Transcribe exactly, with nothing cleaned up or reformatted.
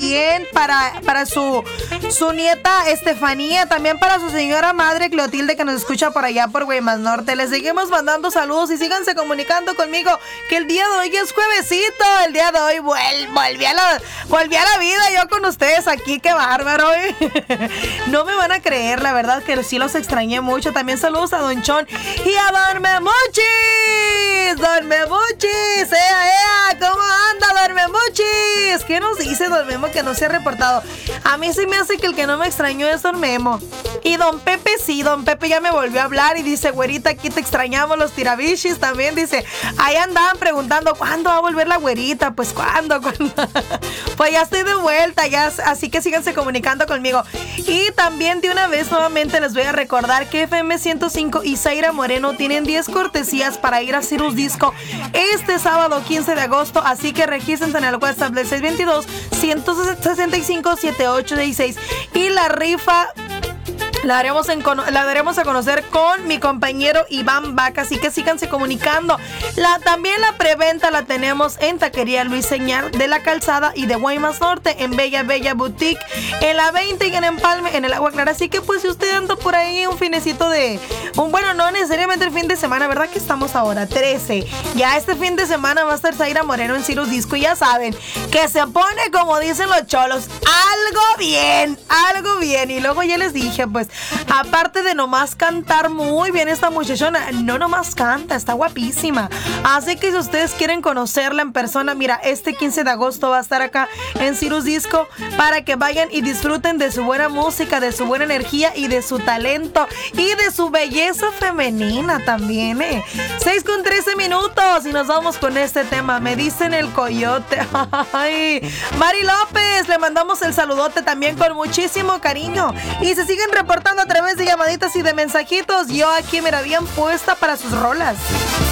también para, para su, su nieta Estefanía, también para su señora madre Clotilde que nos escucha por allá por Guaymas Norte. Les seguimos mandando saludos y síganse comunicando conmigo que el día de hoy es juevesito. El día de hoy vuel, volví, a la, volví a la vida yo con ustedes aquí, qué bárbaro. ¿eh? No me van a creer, la verdad que sí los extrañé mucho. También saludos a Don Chon y a Don Memuchis. Don Memuchis, ea, ea, ¿cómo anda Don Memuchis? ¿Qué nos dice Don Memo que no se ha reportado? A mí sí me hace que el que no me extrañó es Don Memo. Y Don Pepe sí, Don Pepe ya me volvió a hablar y dice, güerita, aquí te extrañamos los tirabichis. También dice, ahí andaban preguntando, ¿cuándo va a volver la güerita? Pues, ¿cuándo? ¿Cuándo? Pues ya estoy de vuelta, ya, así que síganse comunicando conmigo. Y también de una vez nuevamente les voy a recordar que F M ciento cinco y Zaira Moreno tienen diez cortesías para ir a Cirrus Disco este sábado quince de agosto, así que regístrense en el WhatsApp del seis dos dos, uno seis cinco, siete ocho seis seis y la rifa La daremos, en, la daremos a conocer con mi compañero Iván Vaca, así que síganse comunicando. La, también la preventa la tenemos en Taquería Luis Señar de la Calzada y de Guaymas Norte, en Bella Bella Boutique, en la veinte y en Empalme, en el Agua Clara. Así que pues si usted anda por ahí un finecito de... un bueno, no necesariamente el fin de semana, ¿verdad que estamos ahora? trece. Ya este fin de semana va a estar Zaira Moreno en Cirrus Disco y ya saben que se pone, como dicen los cholos, algo bien, algo bien. Y luego ya les dije, pues, aparte de nomás cantar muy bien esta muchachona, no nomás canta, está guapísima. Así que si ustedes quieren conocerla en persona, mira, este quince de agosto va a estar acá en Cirrus Disco para que vayan y disfruten de su buena música, de su buena energía y de su talento y de su belleza femenina también, ¿eh? seis con trece minutos y nos vamos con este tema. Me dicen el coyote. Ay, Mari López, le mandamos el saludote también con muchísimo cariño. Y se siguen reportando a través de llamaditas y de mensajitos. Yo aquí me la habían puesta para sus rolas.